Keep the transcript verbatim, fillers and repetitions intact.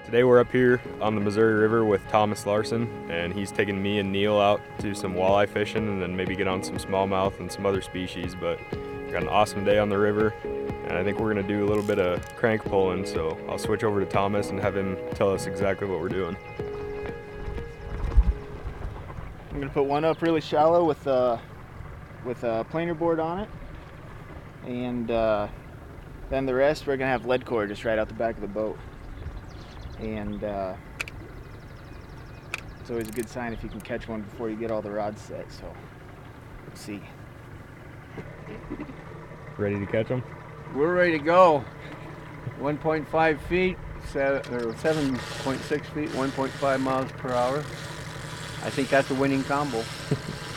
Today we're up here on the Missouri River with Thomas Larson, and he's taking me and Neil out to some walleye fishing and then maybe get on some smallmouth and some other species. But we've got an awesome day on the river, and I think we're gonna do a little bit of crank pulling, so I'll switch over to Thomas and have him tell us exactly what we're doing. I'm gonna put one up really shallow with a, with a planer board on it, and uh, then the rest we're gonna have lead core just right out the back of the boat. And uh, it's always a good sign if you can catch one before you get all the rods set, so let's see. Ready to catch them? We're ready to go. one point five feet, seven, or seven point six feet, one point five miles per hour. I think that's a winning combo.